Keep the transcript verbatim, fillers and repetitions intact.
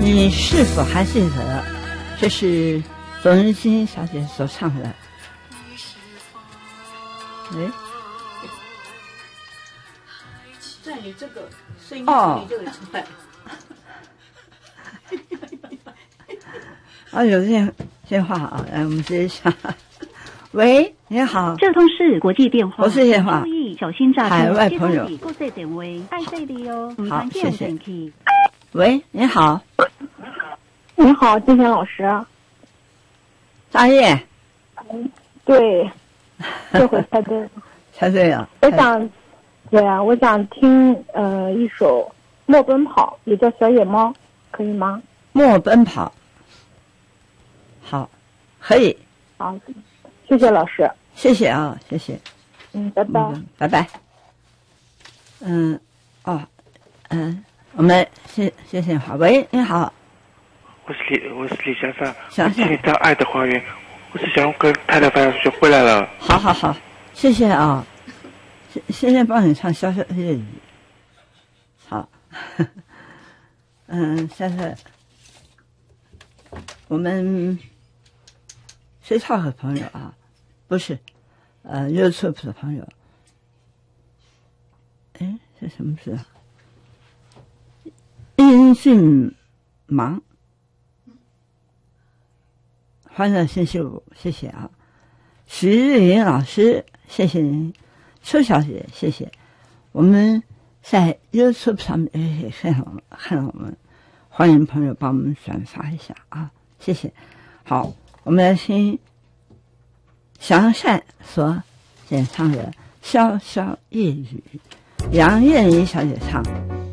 你是否还记得？这是董仁欣小姐所唱的。哎， 在你这个声音里就有出来。 啊，有电电话啊，来，我们接一下。喂，你好， 这通是国际电话， 国际电话， 注意小心诈骗， 海外朋友， 国际电话，爱这里哦， 好，谢谢。喂，你好， 你好，金贤老师。 大叶。 嗯，对，这回猜对了。 猜对了。 我想，对啊，我想听呃一首《莫奔跑》，也叫《小野猫》，可以吗？ 莫奔跑。好，可以。 好，谢谢老师。 谢谢啊，谢谢。 嗯，拜拜。 嗯、拜拜。嗯，哦，嗯，我们谢谢谢好。喂，你好。 我是李，我是李先生。 想请你到爱的花园。我是想跟太太班学回来了。 好好好，谢谢啊。现现在帮你唱小小夜雨。好。嗯，现在我们谁超和朋友啊？不是，呃 ，YouTube 的朋友。哎，这什么事啊？音讯忙。欢乐星期五，谢谢啊！徐日云老师，谢谢您；邱小姐，谢谢。我们在 YouTube 上面也看到看到我们，欢迎朋友帮我们转发一下啊，谢谢。好，我们来听祥善所演唱的《潇潇夜雨》，杨燕妮小姐唱。